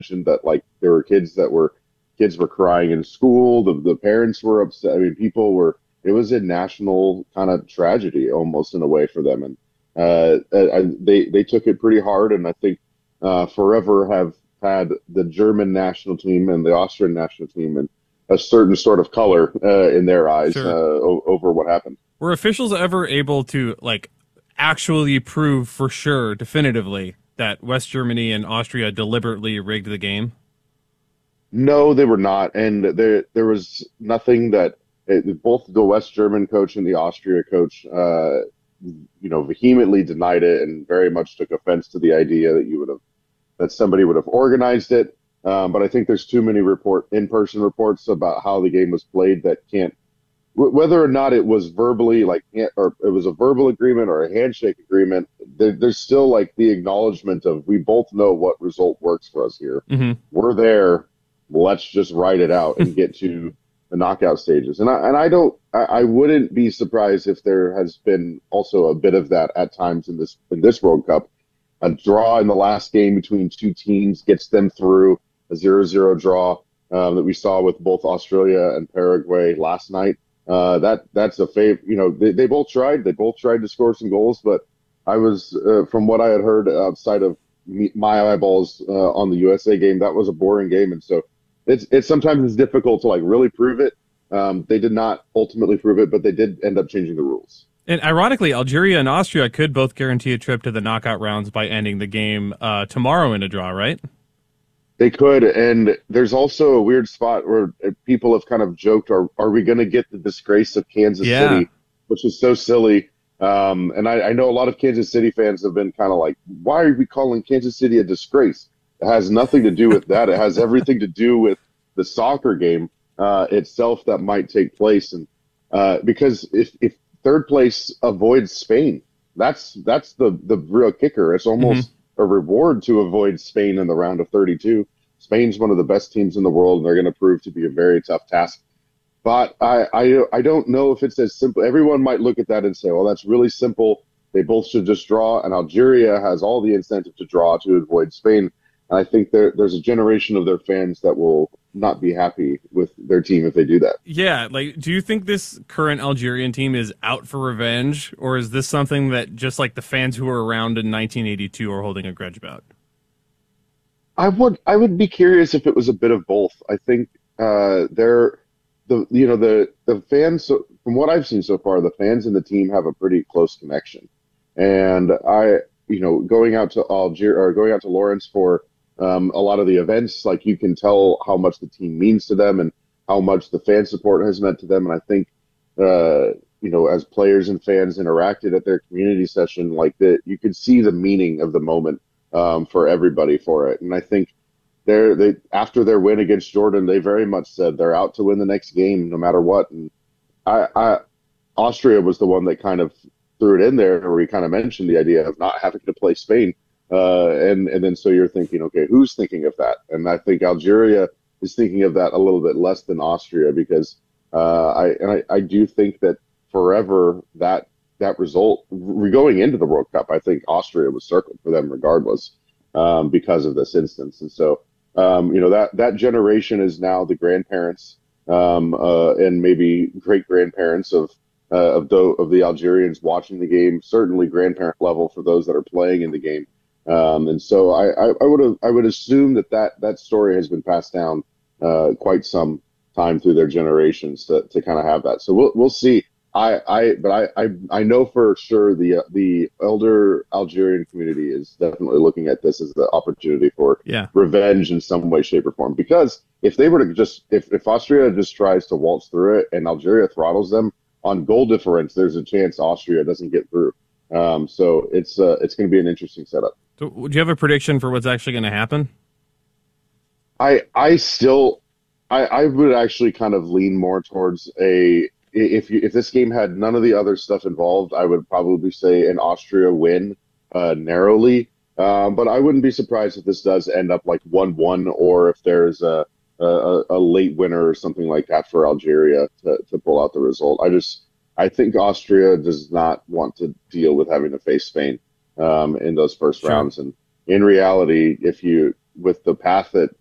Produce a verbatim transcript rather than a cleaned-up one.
mentioned that like there were kids that were kids were crying in school. The the parents were upset. I mean, people were. It was a national kind of tragedy almost in a way for them, and uh, I, they they took it pretty hard. And I think uh, forever have had the German national team and the Austrian national team and a certain sort of color uh, in their eyes uh, Sure. o- over what happened. Were officials ever able to like actually prove for sure, definitively, that West Germany and Austria deliberately rigged the game? No, they were not, and there there was nothing that it, both the West German coach and the Austria coach, uh, you know, vehemently denied it and very much took offense to the idea that you would have that somebody would have organized it. Um, but I think there's too many report in-person reports about how the game was played that can't whether or not it was verbally like or it was a verbal agreement or a handshake agreement. There, there's still like the acknowledgement of we both know what result works for us here. Mm-hmm. We're there. Let's just write it out and get to the knockout stages. And I and I don't I, I wouldn't be surprised if there has been also a bit of that at times in this in this World Cup. A draw in the last game between two teams gets them through a zero zero draw um, that we saw with both Australia and Paraguay last night. Uh, that that's a fav. You know, they, they both tried. They both tried to score some goals, but I was uh, from what I had heard outside of me, my eyeballs uh, on the U S A game, that was a boring game, and so it's it's sometimes it's difficult to like really prove it. Um, they did not ultimately prove it, but they did end up changing the rules. And ironically, Algeria and Austria could both guarantee a trip to the knockout rounds by ending the game uh, tomorrow in a draw, right? They could, and there's also a weird spot where people have kind of joked, "Are are we going to get the disgrace of Kansas Yeah. City?" Which is so silly. Um, and I, I know a lot of Kansas City fans have been kind of like, "Why are we calling Kansas City a disgrace?" It has nothing to do with that. It has everything to do with the soccer game uh, itself that might take place, and uh, because if if third place avoids Spain, that's that's the the real kicker. It's almost Mm-hmm. a reward to avoid Spain in the round of thirty-two. Spain's one of the best teams in the world, and they're going to prove to be a very tough task. But I, I, I don't know if it's as simple. Everyone might look at that and say, well, that's really simple. They both should just draw, and Algeria has all the incentive to draw to avoid Spain. And I think there, there's a generation of their fans that will not be happy with their team if they do that. Yeah, like, do you think this current Algerian team is out for revenge, or is this something that just like the fans who were around in nineteen eighty-two are holding a grudge about? I would I would be curious if it was a bit of both. I think uh, they're the you know the the fans so, from what I've seen so far, the fans and the team have a pretty close connection. And I you know going out to Algiers or going out to Lawrence for um, a lot of the events, like you can tell how much the team means to them and how much the fan support has meant to them. And I think uh, you know as players and fans interacted at their community session, like that you could see the meaning of the moment um, for everybody for it. And I think they're they after their win against Jordan, they very much said they're out to win the next game no matter what. And I, I Austria was the one that kind of threw it in there, where he kind of mentioned the idea of not having to play Spain. Uh, and and then so you're thinking, okay, who's thinking of that? And I think Algeria is thinking of that a little bit less than Austria, because uh, I and I, I do think that forever that that result going into the World Cup, I think Austria was circled for them regardless um, because of this instance. And so um, you know that that generation is now the grandparents um, uh, and maybe great grandparents of uh, of the of the Algerians watching the game. Certainly grandparent level for those that are playing in the game. Um, and so I, I, I would I would assume that, that that story has been passed down uh, quite some time through their generations to, to kind of have that. So we'll we'll see. I, I but I, I I know for sure the uh, the elder Algerian community is definitely looking at this as the opportunity for Yeah. revenge in some way, shape, or form. Because if they were to just if, if Austria just tries to waltz through it and Algeria throttles them on goal difference, there's a chance Austria doesn't get through. Um, so it's uh, it's going to be an interesting setup. So, do you have a prediction for what's actually going to happen? I I still I I would actually kind of lean more towards a if you if this game had none of the other stuff involved, I would probably say an Austria win uh, narrowly. Um, but I wouldn't be surprised if this does end up like one one, or if there's a, a a late winner or something like that for Algeria to to pull out the result. I just I think Austria does not want to deal with having to face Spain um, in those first Sure. rounds. And in reality, if you with the path that